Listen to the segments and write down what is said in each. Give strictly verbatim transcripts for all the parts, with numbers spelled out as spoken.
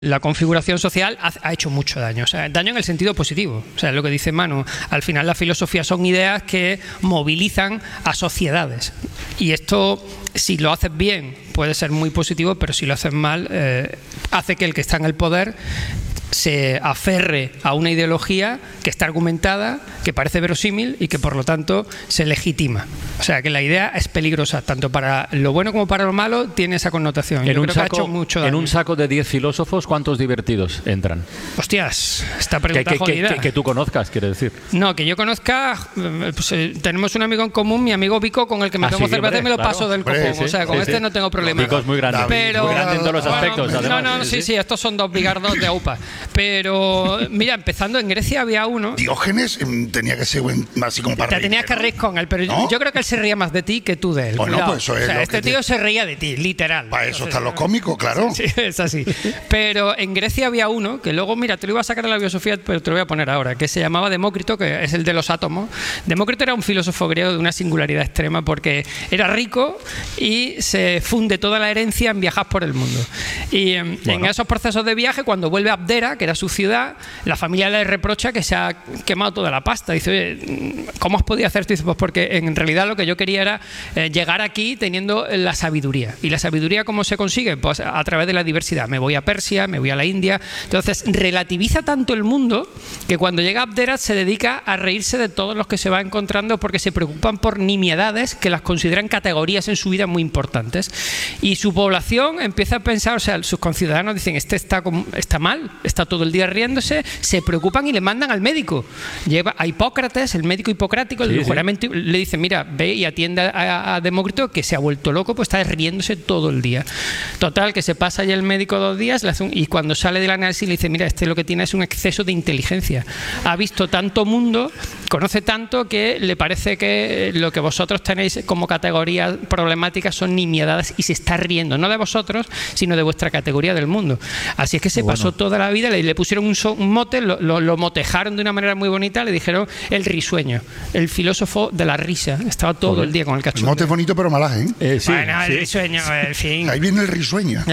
La configuración social ha, ha hecho mucho daño, o sea, daño en el sentido positivo. O sea, lo que dice Manu, al final la filosofía son ideas que movilizan a sociedades. Y esto, si lo haces bien, puede ser muy positivo, pero si lo haces mal, eh, hace que el que está en el poder se aferre a una ideología que está argumentada, que parece verosímil y que por lo tanto se legitima. O sea que la idea es peligrosa, tanto para lo bueno como para lo malo, tiene esa connotación. En, Yo un, creo saco, que ha hecho mucho daño. En un saco de diez filósofos, ¿cuántos divertidos entran? Hostias, esta pregunta que, que, jodida. Que, que, que tú conozcas, quiere decir. No, que yo conozca, pues, eh, tenemos un amigo en común, mi amigo Vico, con el que me ah, tomo sí, cerveza hombre, y me lo claro. paso del copón. Sí, sí, o sea, con sí, este sí. no tengo problema. Vico es muy grande. Pero, muy grande en todos los bueno, aspectos, además. No, no, sí, sí, estos son dos bigardos de aupa. Pero, mira, empezando en Grecia había uno. Diógenes tenía que ser buen, así como para Te reírte, tenías que ¿no? reír con él, pero ¿No? yo creo que él se reía más de ti que tú de él. Bueno, Cuidado. pues eso es o sea, lo este que tío te- se reía de ti, literal. Para eso Entonces, están los cómicos, claro. Sí, es así. Pero en Grecia había uno, que luego, mira, te lo iba a sacar de la biosofía, pero te lo voy a poner ahora, que se llamaba Demócrito, que es el de los átomos. Demócrito era un filósofo griego de una singularidad extrema porque era rico y se funde toda la herencia en viajar por el mundo. Y en, Bueno. en esos procesos de viaje, cuando vuelve a Abdera, que era su ciudad, la familia le reprocha que se ha quemado toda la pasta. Dice, oye, ¿cómo has podido hacer esto? Dice, pues porque en realidad lo que yo quería era eh, llegar aquí teniendo la sabiduría. ¿Y la sabiduría cómo se consigue? Pues a través de la diversidad. Me voy a Persia, me voy a la India. Entonces, relativiza tanto el mundo que cuando llega a Abdera se dedica a reírse de todos los que se va encontrando porque se preocupan por nimiedades que las consideran categorías en su vida muy importantes. Y su población empieza a pensar, o sea, sus conciudadanos dicen, este está, como- está mal, está todo el día riéndose, se preocupan y le mandan al médico. Lleva a Hipócrates, el médico hipocrático, Sí, el sí. juramento, le dice, mira, ve y atiende a, a Demócrito que se ha vuelto loco, pues está riéndose todo el día. Total, que se pasa ya el médico dos días le hace un- y cuando sale del análisis le dice, mira, este lo que tiene es un exceso de inteligencia. Ha visto tanto mundo, conoce tanto que le parece que lo que vosotros tenéis como categoría problemática son nimiedades y se está riendo, no de vosotros, sino de vuestra categoría del mundo. Así es que se Bueno. pasó toda la vida, le, le pusieron un, so- un mote, lo, lo- lo motejaron de una manera muy bonita, le dijeron el risueño, el filósofo de la risa. Estaba todo Joder. el día con el El cachondeo. mote es bonito, pero malaje, ¿eh? Eh, sí, Bueno, el sí. risueño, en fin. Ahí viene el risueño.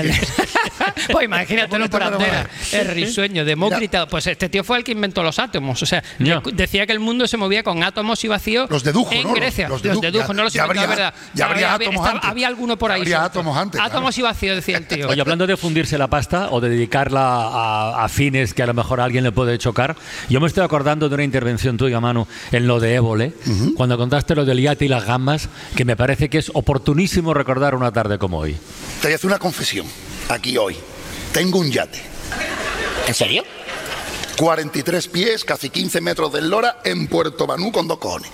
Pues imagínatelo por Bonito, pero Abdera. El risueño, Demócrito. Pues este tío fue el que inventó los átomos. O sea, Ya. de- decía que el mundo se movía con átomos y vacíos. Los dedujo, en ¿no? Grecia. Los Los dedujo. dedujo, Ya- no los ya inventó, habría- es verdad. ya habría había, átomos estaba- antes. había alguno por ahí. Habría suelto. átomos antes, Átomos y vacíos, decía el tío. Oye, hablando de fundirse la pasta o de dedicarla a, a fines que a lo mejor a alguien le puede chocar, yo me estoy acordando de una intervención tuya, Manu, en lo de Évole, cuando contaste lo del yate y las gambas, que me parece que es oportunísimo recordar una tarde como hoy. Te voy a hacer una confesión. Aquí hoy. Tengo un yate. ¿En serio? cuarenta y tres pies, casi quince metros de eslora, en Puerto Banú con dos cojones.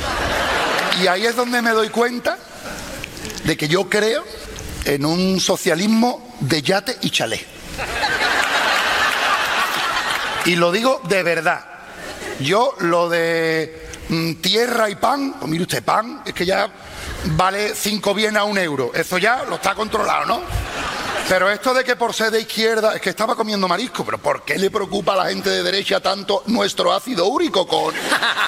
Y ahí es donde me doy cuenta de que yo creo en un socialismo de yate y chalet. Y lo digo de verdad. Yo lo de mm, tierra y pan, pues mire usted, pan, es que ya vale cinco bienes a un euro. Eso ya lo está controlado, ¿no? Pero esto de que por ser de izquierda, es que estaba comiendo marisco, pero ¿por qué le preocupa a la gente de derecha tanto nuestro ácido úrico con...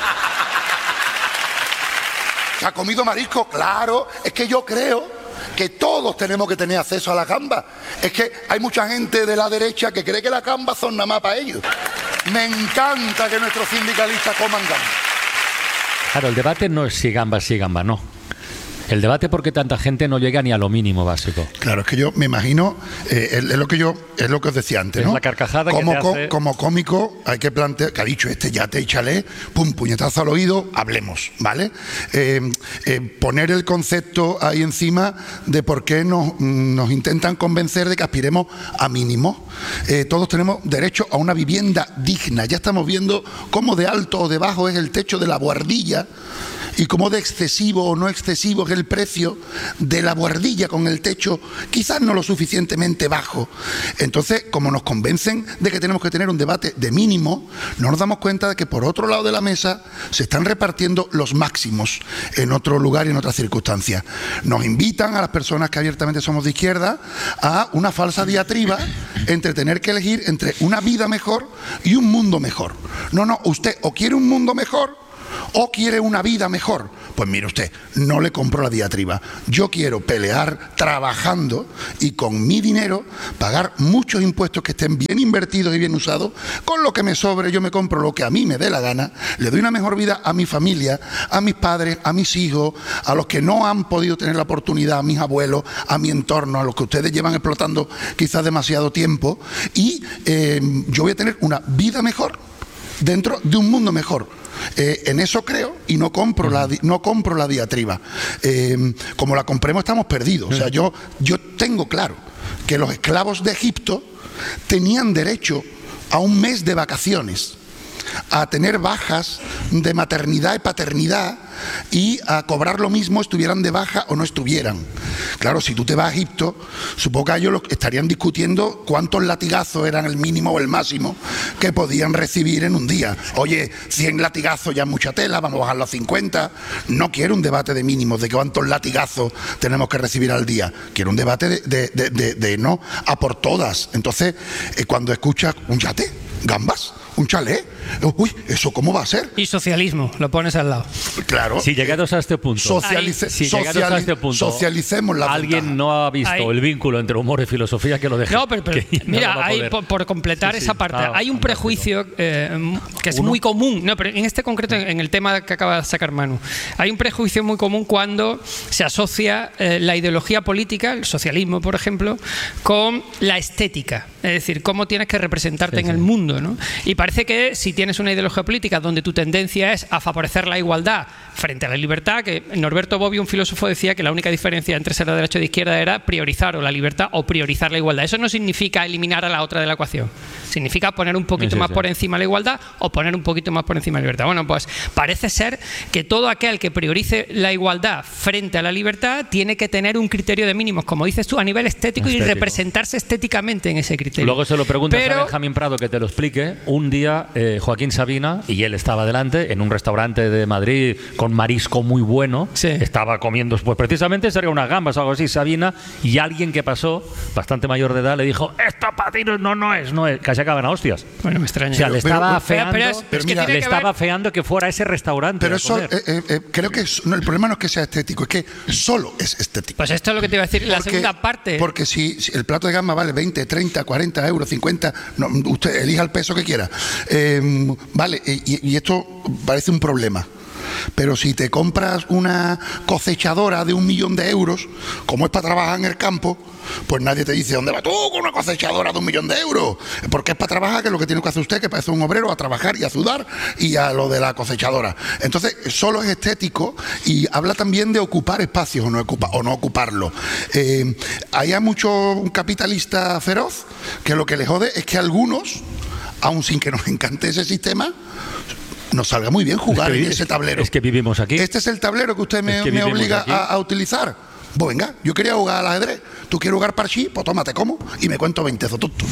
¿Se ha comido marisco? Claro, es que yo creo que todos tenemos que tener acceso a las gambas. Es que hay mucha gente de la derecha que cree que las gambas son nada más para ellos. Me encanta que nuestros sindicalistas coman gambas. Claro, el debate no es si gambas, si gambas, no. El debate porque tanta gente no llega ni a lo mínimo básico. Claro, es que yo me imagino, eh, es, es lo que yo, es lo que os decía antes, Es ¿no? la carcajada que como, te co- hace- como cómico hay que plantear, que ha dicho este yate y chalet, pum, puñetazo al oído, hablemos, ¿vale? Eh, eh, poner el concepto ahí encima de por qué nos, nos intentan convencer de que aspiremos a mínimos. Eh, todos tenemos derecho a una vivienda digna. Ya estamos viendo cómo de alto o de bajo es el techo de la buhardilla, y cómo de excesivo o no excesivo es el precio de la buhardilla con el techo quizás no lo suficientemente bajo. Entonces, como nos convencen de que tenemos que tener un debate de mínimo, no nos damos cuenta de que por otro lado de la mesa se están repartiendo los máximos en otro lugar y en otras circunstancias. Nos invitan a las personas que abiertamente somos de izquierda a una falsa diatriba entre tener que elegir entre una vida mejor y un mundo mejor. No, no, usted o quiere un mundo mejor o quiere una vida mejor. Pues mire usted, no le compro la diatriba. Yo quiero pelear trabajando y con mi dinero pagar muchos impuestos que estén bien invertidos y bien usados. Con lo que me sobre yo me compro lo que a mí me dé la gana, le doy una mejor vida a mi familia, a mis padres, a mis hijos, a los que no han podido tener la oportunidad, a mis abuelos, a mi entorno, a los que ustedes llevan explotando quizás demasiado tiempo, y eh, yo voy a tener una vida mejor dentro de un mundo mejor. Eh, en eso creo y no compro la, no compro la diatriba. Eh, como la compremos estamos perdidos. O sea, yo, yo tengo claro que los esclavos de Egipto tenían derecho a un mes de vacaciones, a tener bajas de maternidad y paternidad y a cobrar lo mismo estuvieran de baja o no estuvieran. Claro, si tú te vas a Egipto, supongo que ellos estarían discutiendo cuántos latigazos eran el mínimo o el máximo que podían recibir en un día. Oye, cien latigazos ya es mucha tela, vamos a bajarlo a cincuenta. No quiero un debate de mínimos, de cuántos latigazos tenemos que recibir al día. Quiero un debate de, de, de, de, de no a por todas. Entonces, eh, cuando escuchas un yate, gambas, un chalet, uy, ¿eso cómo va a ser? Y socialismo, lo pones al lado. Claro. Si llegados a este punto, Socialice, si sociali a este punto socialicemos la alguien ventaja. no ha visto Ahí. el vínculo entre humor y filosofía, que lo deje. No, pero, pero que mira, no lo va a hay, poder. por, por completar Sí, sí, esa parte, está hay un fantástico. prejuicio eh, que es ¿Uno? muy común, no, pero en este concreto, en, en el tema que acaba de sacar Manu, hay un prejuicio muy común cuando se asocia eh, la ideología política, el socialismo, por ejemplo, con la estética, es decir, cómo tienes que representarte Sí, en sí. el mundo, ¿no? Y parece que si tienes una ideología política donde tu tendencia es a favorecer la igualdad frente a la libertad, que Norberto Bobbio, un filósofo, decía que la única diferencia entre ser de derecha o de izquierda era priorizar o la libertad o priorizar la igualdad. Eso no significa eliminar a la otra de la ecuación. Significa poner un poquito Sí, más sí. por encima la igualdad o poner un poquito más por encima la libertad. Bueno, pues parece ser que todo aquel que priorice la igualdad frente a la libertad tiene que tener un criterio de mínimos, como dices tú, a nivel estético, Estético. y representarse estéticamente en ese criterio. Luego se lo preguntas Pero, a Benjamín Prado que te lo explique. Un día eh, Joaquín Sabina, y él estaba delante en un restaurante de Madrid con marisco muy bueno, Sí. estaba comiendo, pues precisamente sería unas gambas o algo así, Sabina, y alguien que pasó, bastante mayor de edad, le dijo, esto para ti no, no es, no es, casi acaban a hostias. Bueno, me extraña. O sea, le Pero- estaba pero- afeando, pero es- pero es que mira, tiene le que estaba ver- afeando que fuera a ese restaurante. Pero a eso, comer. eh, eh, eh, creo que es- no, el problema no es que sea estético, es que solo es estético. Pues esto es lo que te iba a decir, la Porque- segunda parte. Porque si, si el plato de gamba vale veinte, treinta, cuarenta euros, cincuenta, no, usted elija el peso que quiera. Eh, vale, y, y esto parece un problema. Pero si te compras una cosechadora de un millón de euros, como es para trabajar en el campo, pues nadie te dice, ¿dónde vas tú con una cosechadora de un millón de euros? Porque es para trabajar, que es lo que tiene que hacer usted, que parece un obrero, a trabajar y a sudar, y a lo de la cosechadora. Entonces, solo es estético y habla también de ocupar espacios o no, ocupa, o no ocuparlo. Eh, hay mucho capitalista feroz que lo que le jode es que algunos, aun sin que nos encante ese sistema, nos salga muy bien jugar Es que en vi- ese tablero. es que vivimos aquí. Este es el tablero que usted me, Es que me vivimos obliga aquí. a, a utilizar. Pues venga, yo quería jugar al ajedrez. Tú quieres jugar parchí, pues tómate como y me cuento veinte zotutos.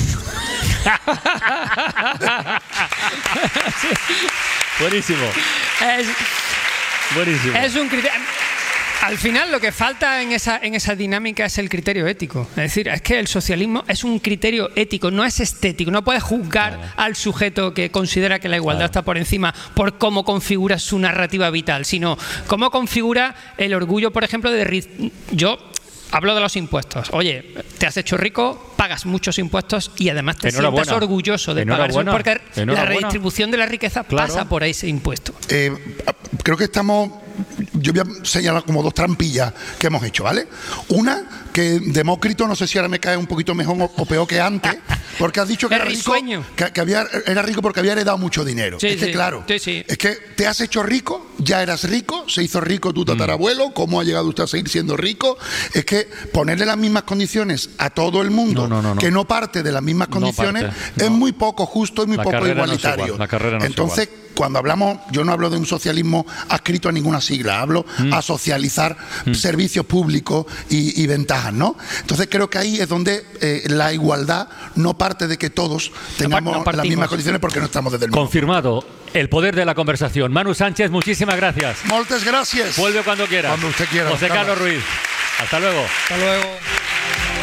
Buenísimo, Es, buenísimo. es un criterio. Al final lo que falta en esa, en esa dinámica es el criterio ético. Es decir, es que el socialismo es un criterio ético, no es estético. No puedes juzgar Claro. al sujeto que considera que la igualdad Claro. está por encima por cómo configura su narrativa vital, sino cómo configura el orgullo, por ejemplo, de... ri- Yo... Hablo de los impuestos. Oye, te has hecho rico, pagas muchos impuestos y además te sientes Enhorabuena. orgulloso de pagar eso, Enhorabuena. porque la Enhorabuena. redistribución de la riqueza Claro. pasa por ese impuesto. Eh, creo que estamos, yo voy a señalar como dos trampillas que hemos hecho, ¿vale? Una, que Demócrito, no sé si ahora me cae un poquito mejor o, o peor que antes, porque has dicho que Es era rico, risueño. que, que había, era rico porque había heredado mucho dinero. Sí, es que sí. claro, Sí, sí. es que te has hecho rico, ya eras rico, se hizo rico tu tatarabuelo, ¿cómo ha llegado usted a seguir siendo rico? Es que ponerle las mismas condiciones a todo el mundo No, no, no, no. que no parte de las mismas No condiciones parte, es no. muy poco justo y muy La poco carrera no es igualitario. igual, la carrera no es Entonces, cuando hablamos, yo no hablo de un socialismo adscrito a ninguna sigla, hablo Mm. a socializar servicios públicos y, y ventajas, ¿no? Entonces creo que ahí es donde eh, la igualdad no parte de que todos tengamos no partimos. las mismas condiciones porque no estamos desde el mismo. Confirmado. El poder de la conversación. Manu Sánchez, muchísimas gracias. Moltes gracias. Vuelve cuando quiera. Cuando usted quiera, José Carlos. Carlos Ruiz. Hasta luego. Hasta luego.